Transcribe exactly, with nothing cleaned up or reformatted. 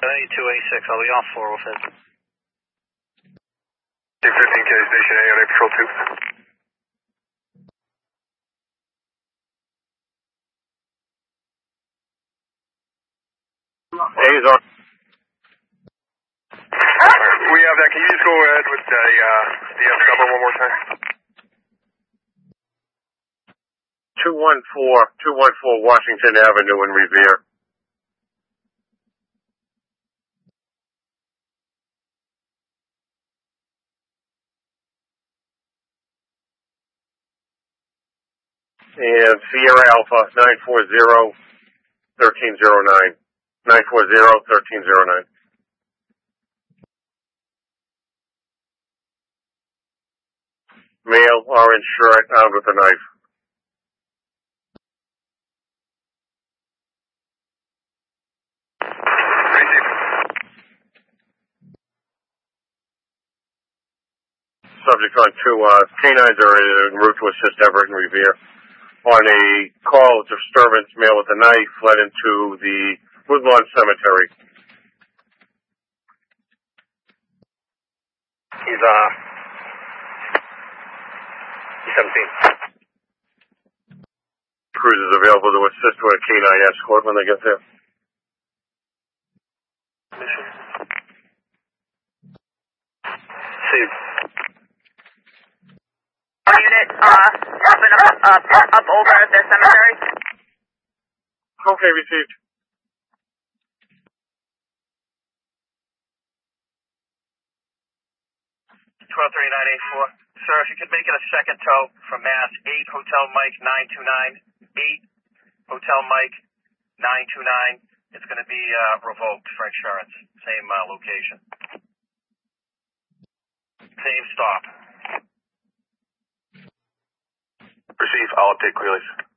ninety-two A six, I'll be off four oh five. two fifteen K Station A on A Patrol two. A is on. We have that. Can you just go ahead with the, uh, the F number one more time? two one four, two one four Washington Avenue in Revere. And Sierra Alpha, nine four zero, one three zero nine. nine four zero, one three zero nine. Male, orange shirt, armed with a knife. Subject on two, uh, canines are en route to assist Everett and Revere. On a call of disturbance, male with a knife fled into the Woodlawn Cemetery. He's, uh, he's seventeen. Cruise is available to assist with a canine escort when they get there. See. Unit, uh, up and up, up, up over at the cemetery. Okay, received. twelve thirty-nine eight four. Sir, if you could make it a second tow from Mass, eight Hotel Mike nine two nine, eight Hotel Mike nine two nine. It's going to be uh, revoked for insurance. Same uh, location. Same stop. Receive. I'll update Greeley's.